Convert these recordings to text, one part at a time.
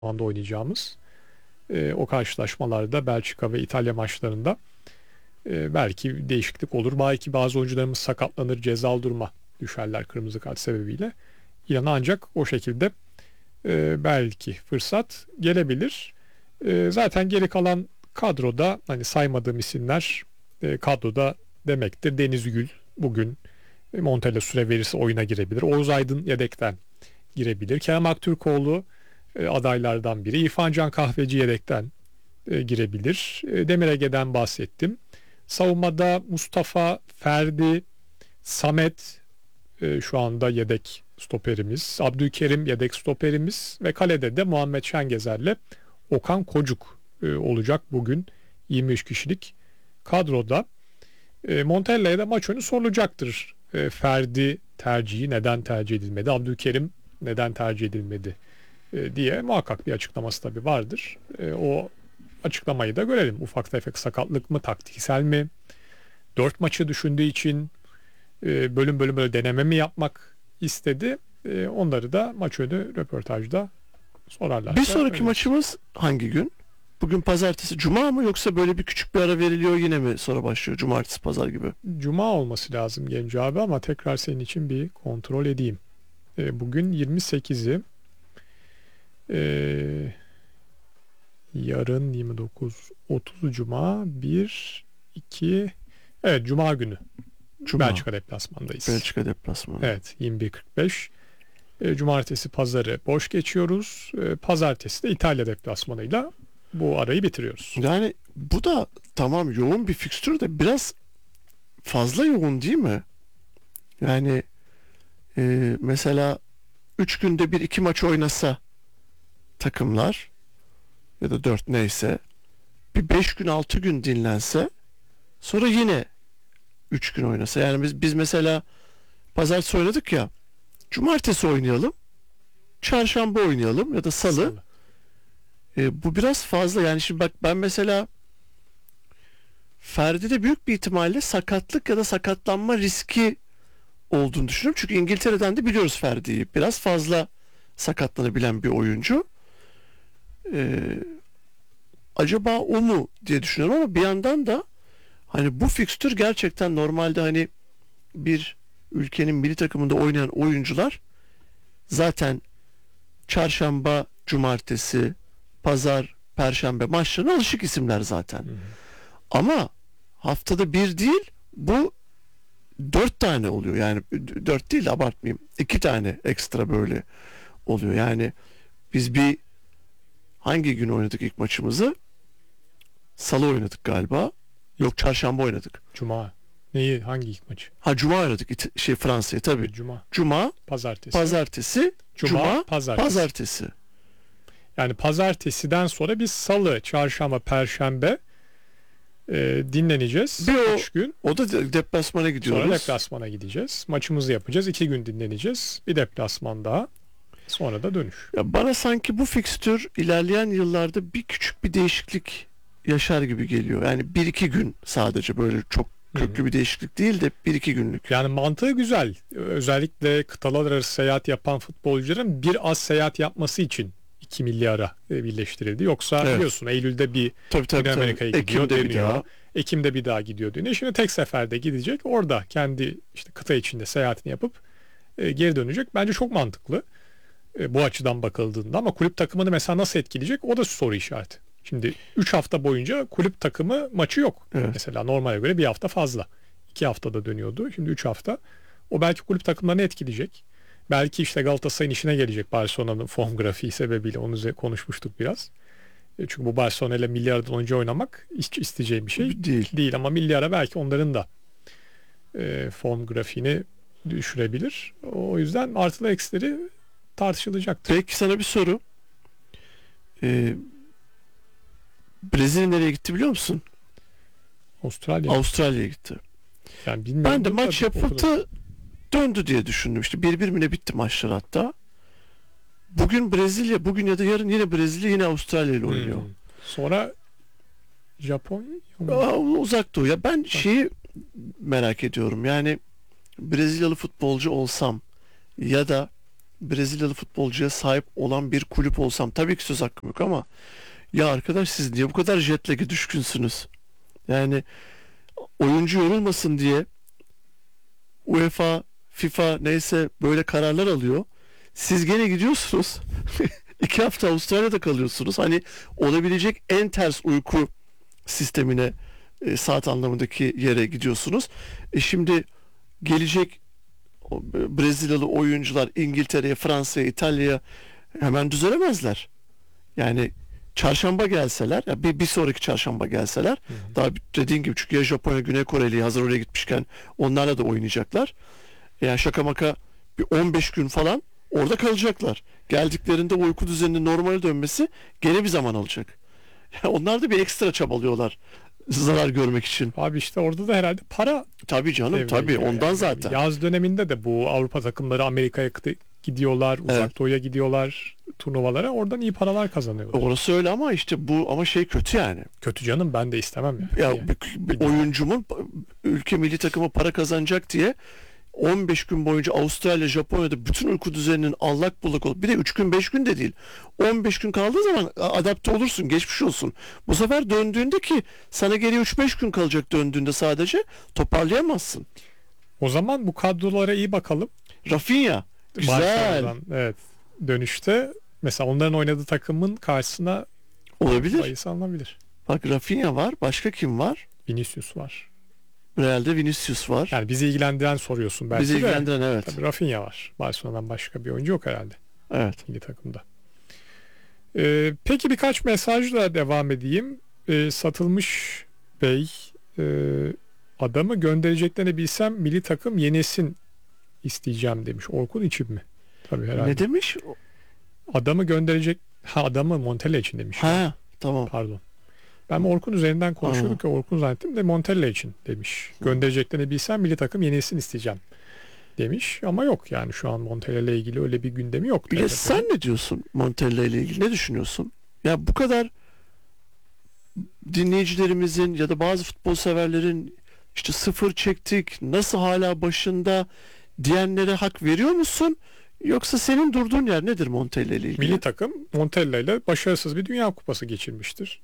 anda oynayacağımız o karşılaşmalarda Belçika ve İtalya maçlarında belki değişiklik olur. Belki bazı oyuncularımız sakatlanır, cezalı duruma düşerler kırmızı kart sebebiyle. İran'a ancak o şekilde belki fırsat gelebilir. Zaten geri kalan kadroda hani saymadığım isimler kadroda demektir. Deniz Gül bugün Montella süre verirse oyuna girebilir. Oğuz Aydın yedekten girebilir. Kerem Aktürkoğlu adaylardan biri. İrfan Can Kahveci yedekten girebilir. Demir Ege'den bahsettim. Savunmada Mustafa, Ferdi, Samet şu anda yedek stoperimiz. Abdülkerim yedek stoperimiz ve kalede de Muhammed Şengezer'le Okan Kocuk olacak bugün 23 kişilik kadroda. Montella'ya da maç önü sorulacaktır. Ferdi tercihi neden tercih edilmedi? Abdülkerim neden tercih edilmedi diye muhakkak bir açıklaması tabii vardır. O açıklamayı da görelim. Ufak tefek sakatlık mı, taktiksel mi? 4 maçı düşündüğü için bölüm bölüm böyle deneme mi yapmak istedi? Onları da maç önü röportajda sorarlar. Bir sonraki maçımız hangi gün? Bugün pazartesi, cuma mı, yoksa böyle bir küçük bir ara veriliyor yine mi sonra başlıyor, cumartesi pazar gibi? Cuma olması lazım Genco abi ama tekrar senin için bir kontrol edeyim. Bugün 28'i, yarın 29-30 cuma, 1-2, evet cuma günü Cuma. Belçika deplasmandayız. Belçika deplasmanı. Evet, 21.45. Cumartesi pazarı boş geçiyoruz. Pazartesi de İtalya deplasmanıyla bu arayı bitiriyoruz. Yani bu da tamam, yoğun bir fikstür de biraz fazla yoğun değil mi? Yani mesela 3 günde bir 2 maç oynasa takımlar, ya da 4 neyse, bir 5 gün 6 gün dinlense, sonra yine 3 gün oynasa. Yani biz mesela pazartesi oynadık ya, cumartesi oynayalım, çarşamba oynayalım ya da salı. Bu biraz fazla. Yani şimdi bak, ben mesela Ferdi'de büyük bir ihtimalle sakatlık ya da sakatlanma riski olduğunu düşünüyorum. Çünkü İngiltere'den de biliyoruz Ferdi'yi. Biraz fazla sakatlanabilen bir oyuncu. Acaba o mu diye düşünüyorum, ama bir yandan da hani bu fikstür gerçekten normalde hani bir ülkenin milli takımında oynayan oyuncular zaten çarşamba, cumartesi, pazar, perşembe maçlarına alışık isimler zaten. Ama haftada bir değil, bu 4 tane oluyor. Yani 4 değil de abartmayayım, 2 tane ekstra böyle oluyor. Yani biz hangi gün oynadık ilk maçımızı? Salı oynadık galiba. Yok, çarşamba oynadık. Cuma. Neyi? Hangi ilk maçı? Cuma oynadık. Fransa'yı tabii. Cuma, pazartesi, cuma, pazartesi. Yani pazartesiden sonra biz salı, çarşamba, perşembe dinleneceğiz. 3 gün. O da deplasmana gidiyoruz. Sonra deplasmana gideceğiz. Maçımızı yapacağız. 2 gün dinleneceğiz. Bir deplasman daha. Sonra da dönüş. Ya bana sanki bu fikstür ilerleyen yıllarda bir küçük bir değişiklik yaşar gibi geliyor. Yani 1-2 gün sadece, böyle çok köklü bir değişiklik değil de 1-2 günlük. Yani mantığı güzel. Özellikle kıtalar arası seyahat yapan futbolcuların bir az seyahat yapması için 2 milyara birleştirildi. Yoksa biliyorsun Eylül'de bir Güney Amerika'ya gidiyor, dönüyor. Ekim'de bir daha gidiyor, dönüyor. Şimdi tek seferde gidecek. Orada kendi işte kıta içinde seyahatini yapıp geri dönecek. Bence çok mantıklı bu açıdan bakıldığında, ama kulüp takımını mesela nasıl etkileyecek, o da soru işareti. Şimdi 3 hafta boyunca kulüp takımı maçı yok. Evet. Mesela normale göre bir hafta fazla. 2 haftada dönüyordu. Şimdi 3 hafta. O belki kulüp takımlarını etkileyecek. Belki işte Galatasaray'ın işine gelecek Barcelona'nın form grafiği sebebiyle. Onu konuşmuştuk biraz. Çünkü bu Barcelona ile milyardan önce oynamak hiç isteyeceğim bir şey değil. Ama milyara belki onların da form grafiğini düşürebilir. O yüzden artılı eksileri tartışılacaktır. Peki sana bir soru. Brezilya nereye gitti biliyor musun? Avustralya'ya gitti. Yani bilmiyorum. Ben de maç yapıldı, döndü diye düşündüm. İşte 1-1 mi ne bitti maçlar hatta. Bugün Brezilya, bugün ya da yarın yine Brezilya, yine Avustralya ile oynuyor. Sonra Japonya Uzak Doğu. Ya ben şeyi merak ediyorum. Yani Brezilyalı futbolcu olsam ya da Brezilyalı futbolcuya sahip olan bir kulüp olsam, tabii ki söz hakkım yok ama ya arkadaş, siz niye bu kadar jet lag'e düşkünsünüz? Yani oyuncu yorulmasın diye UEFA, FIFA neyse böyle kararlar alıyor. Siz gene gidiyorsunuz. 2 hafta Avustralya'da kalıyorsunuz. Hani olabilecek en ters uyku sistemine, saat anlamındaki yere gidiyorsunuz. Şimdi gelecek Brezilyalı oyuncular İngiltere'ye, Fransa'ya, İtalya'ya hemen düzelemezler. Yani çarşamba gelseler, ya bir sonraki çarşamba gelseler, daha dediğin gibi, çünkü ya Japonya, Güney Koreli hazır oraya gitmişken onlarla da oynayacaklar. Yani şaka maka bir 15 gün falan orada kalacaklar. Geldiklerinde uyku düzeninin normale dönmesi gene bir zaman alacak. Yani onlar da bir ekstra çabalıyorlar zarar görmek için. Abi işte orada da herhalde para Tabii canım, devreye tabii giriyor ondan yani. zaten. Yaz döneminde de bu Avrupa takımları Amerika'ya gidiyorlar, Uzak Evet. Doğu'ya gidiyorlar turnuvalara. Oradan iyi paralar kazanıyorlar. Orası öyle ama işte bu, ama şey kötü yani. Kötü canım, ben de istemem yani. Ya Yani. bir oyuncumun ülke milli takımı para kazanacak diye 15 gün boyunca Avustralya, Japonya'da bütün uyku düzeninin allak bullak olup, bir de 3 gün 5 gün de değil, 15 gün kaldığı zaman adapte olursun, geçmiş olsun. Bu sefer döndüğünde, ki sana geriye 3-5 gün kalacak, döndüğünde sadece toparlayamazsın. O zaman bu kadrolara iyi bakalım. Rafinha güzel. Barcelona'dan, evet, dönüşte mesela onların oynadığı takımın karşısına Olabilir. sayısı alınabilir. Bak, Rafinha var. Başka kim var? Vinicius var. Real'de Vinicius var. Yani bizi ilgilendiren soruyorsun belki Bizi de. ilgilendiren, evet. Tabii Rafinha var. Barcelona'dan başka bir oyuncu yok herhalde Evet. milli takımda. Peki birkaç mesajla devam edeyim. Satılmış Bey, e, adamı göndereceklerini bilsem milli takım yenisin isteyeceğim demiş. Orkun için mi? Tabii herhalde. Ne demiş? Adamı gönderecek, adamı Montella için demiş. Ha, tamam. Pardon. Ben Orkun üzerinden konuşuyorduk ya, Orkun zannettim de Montella için demiş. Göndereceklerini bilsem milli takım yenisin isteyeceğim demiş ama yok yani şu an Montella ile ilgili öyle bir gündemi yok. Ya sen ne diyorsun Montella ile ilgili? Ne düşünüyorsun? Ya bu kadar dinleyicilerimizin ya da bazı futbol severlerin işte sıfır çektik, nasıl hala başında diyenlere hak veriyor musun? Yoksa senin durduğun yer nedir Montella ile ilgili? Milli takım Montella ile başarısız bir Dünya Kupası geçirmiştir.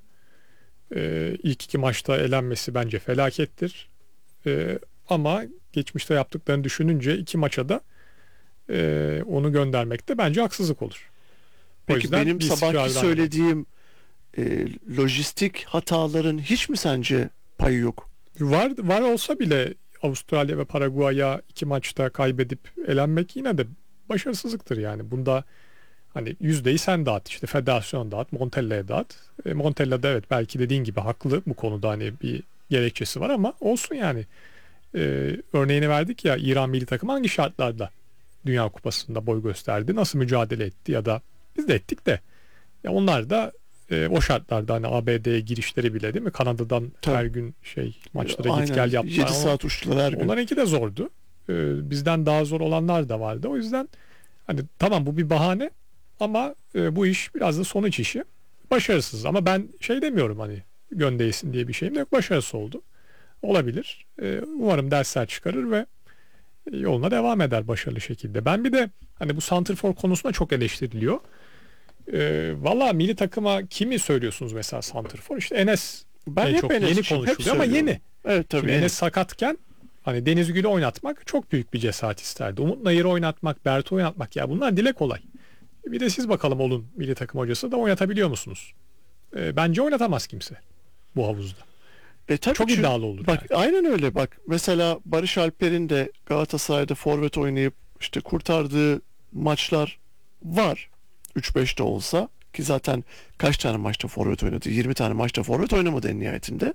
İlk 2 maçta elenmesi bence felakettir. Ama geçmişte yaptıklarını düşününce 2 maça da onu göndermek de bence haksızlık olur. O Peki yüzden benim bir sabahki istikrardan söylediğim lojistik hataların hiç mi sence payı yok? var olsa bile Avustralya ve Paraguay'a 2 maçta kaybedip elenmek yine de başarısızlıktır yani. Bunda hani yüzdeyi sen dağıt, işte federasyon dağıt, Montella'ya dağıt. Montella da evet belki dediğin gibi haklı bu konuda, hani bir gerekçesi var ama olsun yani. Örneğini verdik ya, İran milli takımı hangi şartlarda Dünya Kupası'nda boy gösterdi, nasıl mücadele etti, ya da biz de ettik de ya onlar da o şartlarda, hani ABD'ye girişleri bile, değil mi? Kanada'dan Tabii. her gün maçlara Aynen. git gel yaptılar. 7 saat uçtular her gün. Onlarınki de zordu. Bizden daha zor olanlar da vardı. O yüzden hani tamam, bu bir bahane ama bu iş biraz da sonuç işi. Başarısız ama ben demiyorum, hani gönderilsin diye bir şeyim de yok. Başarısız oldu. Olabilir. Umarım dersler çıkarır ve yoluna devam eder başarılı şekilde. Ben bir de hani bu santrfor konusunda çok eleştiriliyor. Valla milli takıma kimi söylüyorsunuz mesela santrfor? İşte Enes Ben hep çok Enes yeni için hep konuşuluyor ama söylüyorum. yeni. Evet tabii. Şimdi Enes sakatken hani Deniz Gül'ü oynatmak çok büyük bir cesaret isterdi. Umut Nayır'ı oynatmak, Bert'i oynatmak, ya bunlar dile kolay. Bir de siz bakalım olun milli takım hocası da oynatabiliyor musunuz? Bence oynatamaz kimse bu havuzda. Tabii Çok çünkü- iddialı olur. Bak yani. aynen öyle, bak. Mesela Barış Alper'in de Galatasaray'da forvet oynayıp işte kurtardığı maçlar var. 3-5 de olsa, ki zaten kaç tane maçta forvet oynadı? 20 tane maçta forvet oynamadı en nihayetinde.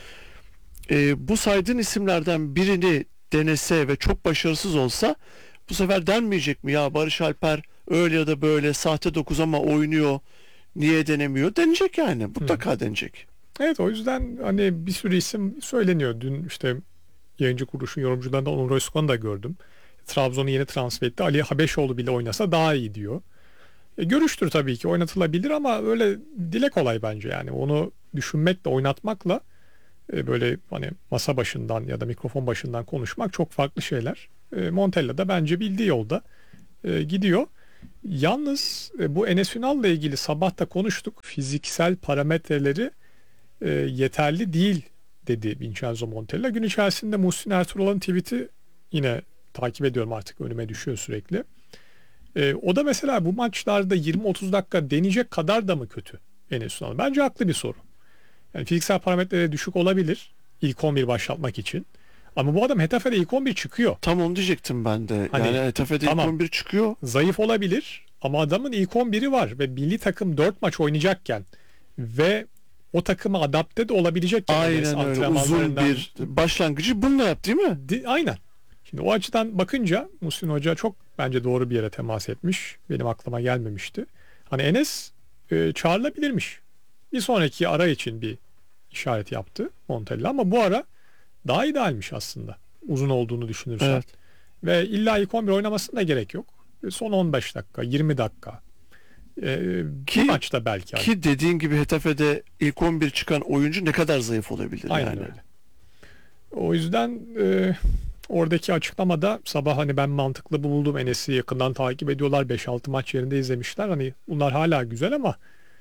Bu saydığın isimlerden birini denese ve çok başarısız olsa, bu sefer denmeyecek mi ya Barış Alper öyle ya da böyle sahte 9 ama oynuyor, niye denemiyor? Denecek yani, mutlaka denecek. Evet, o yüzden hani bir sürü isim söyleniyor. Dün işte yayıncı kuruluşun yorumcularından Onur Özkan'ı da gördüm. Trabzon'u yeni transfer etti. Ali Habeşoğlu bile oynasa daha iyi diyor. Görüştür tabii ki, oynatılabilir ama öyle dile kolay bence yani. Onu düşünmekle, oynatmakla böyle hani masa başından ya da mikrofon başından konuşmak çok farklı şeyler. Montella da bence bildiği yolda gidiyor. Yalnız bu Enes Ünal'la ilgili sabah da konuştuk. Fiziksel parametreleri yeterli değil dedi Vincenzo Montella. Gün içerisinde Muhsin Ertuğrul'un tweet'i yine takip ediyorum, artık önüme düşüyor sürekli. O da mesela bu maçlarda 20-30 dakika deneyecek kadar da mı kötü Enes Ünal? Bence haklı bir soru. Yani fiziksel parametreleri düşük olabilir ilk 11 başlatmak için. Ama bu adam Hetafe'de ilk 11 çıkıyor. Tam onu diyecektim ben de. Hani, yani Hetafe'de tamam, ilk 11 çıkıyor. Zayıf olabilir ama adamın ilk 11'i var ve milli takım 4 maç oynayacakken ve o takıma adapte de olabilecekken Aynen öyle. Uzun bir başlangıcı bununla yap değil mi? Aynen. Şimdi o açıdan bakınca Muhsin Hoca çok bence doğru bir yere temas etmiş. Benim aklıma gelmemişti. Hani Enes çağrılabilirmiş. Bir sonraki ara için bir işaret yaptı Montella ama bu ara daha idealmiş aslında. Uzun olduğunu düşünürsen. Evet. Ve illa ilk 11 oynamasına da gerek yok. Son 15 dakika, 20 dakika. Ki maçta belki. Ki dediğin gibi Hetafe'de ilk 11 çıkan oyuncu ne kadar zayıf olabilir? Aynen yani. öyle. O yüzden oradaki açıklamada sabah hani ben mantıklı buldum. Enes'i yakından takip ediyorlar. 5-6 maç yerinde izlemişler. Hani bunlar hala güzel ama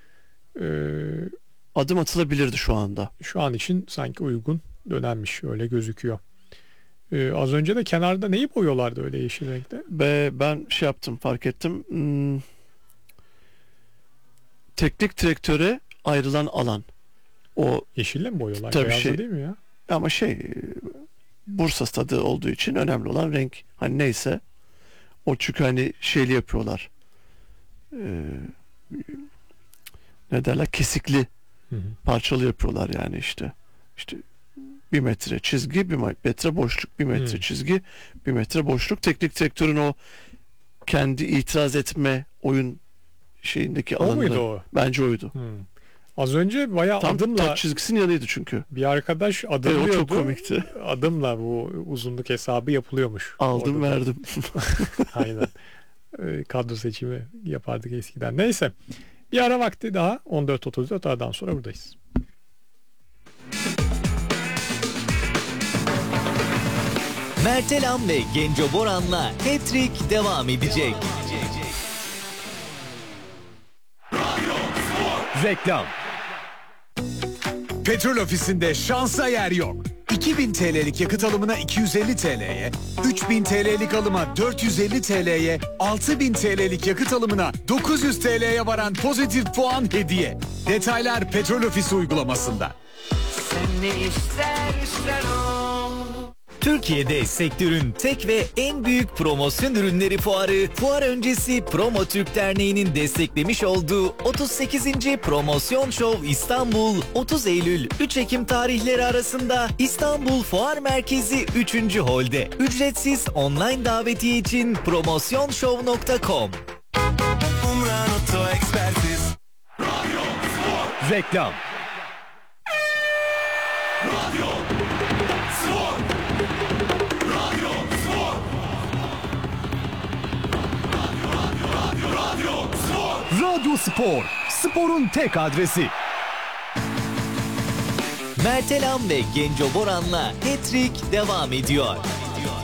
adım atılabilirdi şu anda. Şu an için sanki uygun dönemmiş. Öyle gözüküyor. Az önce de kenarda neyi boyuyorlardı öyle yeşil renkte? Ve ben şey yaptım, fark ettim. Teknik direktöre ayrılan alan. O yeşille mi boyuyorlar? Tabii Beyazla değil mi ya? Ama Bursa stadı olduğu için önemli olan renk. Hani neyse. O çünkü hani şeyli yapıyorlar. Ne derler? Kesikli. Parçalı yapıyorlar yani işte. İşte 1 metre çizgi, 1 metre boşluk, 1 metre çizgi, 1 metre boşluk. Teknik direktörün o kendi itiraz etme oyun şeyindeki O alanı. muydu o? Bence oydu. Az önce bayağı Tam adımla taç çizgisinin yanıydı çünkü. bir arkadaş adımlıyordu. Evet, o çok komikti. Adımla bu uzunluk hesabı yapılıyormuş. Aldım orada verdim. Aynen. Kadro seçimi yapardık eskiden. Neyse. Bir ara vakti daha 14.34 aradan sonra buradayız. Mertelam ve Genco Boran'la Hat-Trick devam edecek. Reklam. Petrol Ofisi'nde şansa yer yok. 2000 TL'lik yakıt alımına 250 TL'ye, 3000 TL'lik alıma 450 TL'ye, 6000 TL'lik yakıt alımına 900 TL'ye varan pozitif puan hediye. Detaylar Petrol Ofisi uygulamasında. Sen ne istersen o. Türkiye'de sektörün tek ve en büyük promosyon ürünleri fuarı, fuar öncesi Promo Türk Derneği'nin desteklemiş olduğu 38. Promosyon Show İstanbul, 30 Eylül 3 Ekim tarihleri arasında İstanbul Fuar Merkezi 3. Hol'de. Ücretsiz online davetiye için promosyonshow.com. Reklam. Radyo Spor, sporun tek adresi. Mertelam ve Genco Boran'la Hat-Trick devam ediyor.